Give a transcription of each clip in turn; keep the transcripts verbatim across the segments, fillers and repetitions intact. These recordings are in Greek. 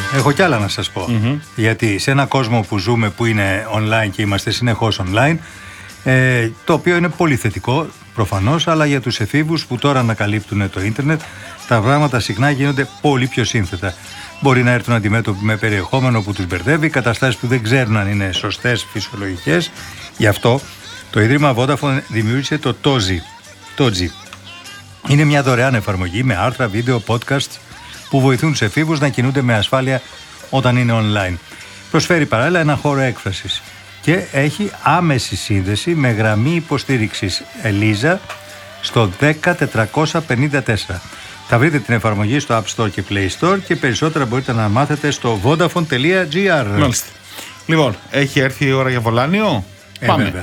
έχω κι άλλα να σας πω. Mm-hmm. Γιατί σε ένα κόσμο που ζούμε, που είναι online και είμαστε συνεχώς online, ε, το οποίο είναι πολύ θετικό προφανώς, αλλά για τους εφήβους που τώρα ανακαλύπτουν το ίντερνετ, τα πράγματα συχνά γίνονται πολύ πιο σύνθετα. Μπορεί να έρθουν αντιμέτωποι με περιεχόμενο που τους μπερδεύει, καταστάσεις που δεν ξέρουν αν είναι σωστές, φυσιολογικές. Γι' αυτό το Ίδρυμα Vodafone δημιούργησε το Tozi. Tozi. Είναι μια δωρεάν εφαρμογή με άρθρα, βίντεο, podcasts που βοηθούν τους εφήβους να κινούνται με ασφάλεια όταν είναι online. Προσφέρει παράλληλα ένα χώρο έκφρασης και έχει άμεση σύνδεση με γραμμή υποστήριξης Ελίζα στο δέκα τετρακόσια πενήντα τέσσερα. Θα βρείτε την εφαρμογή στο App Store και Play Store και περισσότερα μπορείτε να μάθετε στο vodafone τελεία gr. Μάλιστα. Λοιπόν, έχει έρθει η ώρα για Βολάνιο. Ε, Πάμε. Βέβαια.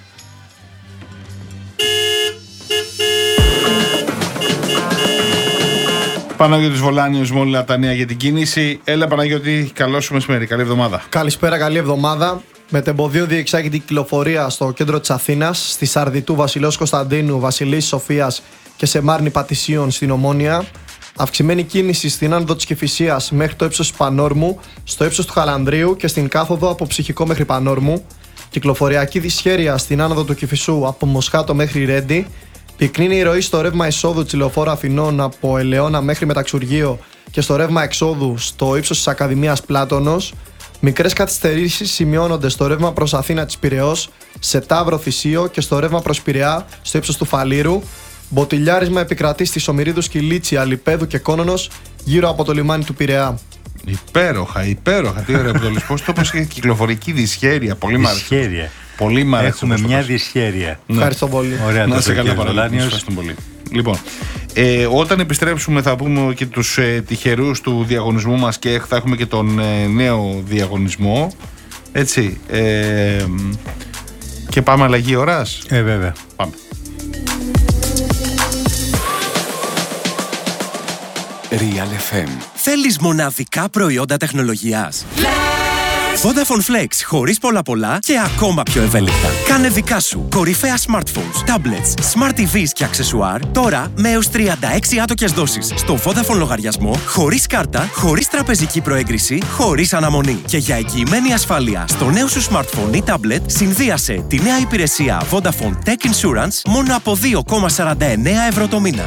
Παναγιώτης Βολάνιος με όλα τα νέα για την κίνηση. Έλα Παναγιώτη, καλό σου μεσημέρι, καλή εβδομάδα. Καλησπέρα, καλή εβδομάδα. Μετεμποδίο διεξάγει την κυκλοφορία στο κέντρο της Αθήνας, στη Σαρδιτού Βασιλέως Κωνσταντίνου, Βασιλής Σοφίας και σε Μάρνη Πατησίων στην Ομόνια. Αυξημένη κίνηση στην άνοδο της Κηφισίας μέχρι το ύψος της Πανόρμου, στο ύψος του Χαλανδρίου και στην κάθοδο από Ψυχικό μέχρι Πανόρμου. Κυκλοφοριακή δυσχέρεια στην άνοδο του Κηφισού από Μοσχάτο μέχρι Ρέντι. Πυκνή η ροή στο ρεύμα εισόδου της Λεωφόρου Αθηνών από Ελαιώνα μέχρι Μεταξουργείο και στο ρεύμα εξόδου στο ύψος της Ακαδημίας Πλάτωνος. Μικρές καθυστερήσεις σημειώνονται στο ρεύμα προς Αθήνα της Πειραιώς, σε Ταύρο Θησίο και στο ρεύμα προς Πειραιά στο ύψος του Φαλήρου. Μποτιλιάρισμα επικρατεί στις Ομηρίδους Κιλίτσι, Αλιπέδου και Κόνονος γύρω από το λιμάνι του Πειραιά. Υπέροχα, υπέροχα. Τι ωραία που το λες. Πώς το πως έχει κυκλοφορική δυσχέρεια. Πολύ μ' άρεσε. Δυσχέρεια. Πολύ μ' άρεσε. Έχουμε μια δυσχέρεια. Ναι. Ευχαριστώ πολύ. Ωραία, Να το σε καλά, Βολάνιος. Ευχαριστώ πολύ. Λοιπόν, ε, όταν επιστρέψουμε θα πούμε και τους ε, τυχερούς του διαγωνισμού μας και θα έχουμε και τον ε, νέο διαγωνισμό. Έτσι. Ε, και πάμε αλλαγή ώρας. Ε, βέβαια. Πάμε. Real εφ εμ. Θέλεις μοναδικά προϊόντα τεχνολογίας? Vodafone Flex, χωρίς πολλά πολλά και ακόμα πιο ευέλικτα. Κάνε δικά σου κορυφαία smartphones, tablets, smart τι βις και αξεσουάρ τώρα με έως τριάντα έξι άτοκες δόσεις στο Vodafone λογαριασμό, χωρίς κάρτα, χωρίς τραπεζική προέγκριση, χωρίς αναμονή. Και για εγγυημένη ασφάλεια στο νέο σου smartphone ή tablet, συνδύασε τη νέα υπηρεσία Vodafone Tech Insurance μόνο από δύο κόμμα σαράντα εννέα ευρώ το μήνα.